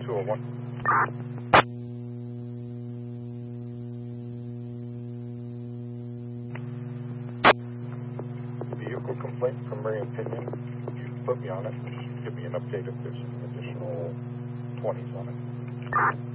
201. Vehicle complaint from Marion Pinion. You put me on it. Give me an update if there's some additional 20s on it.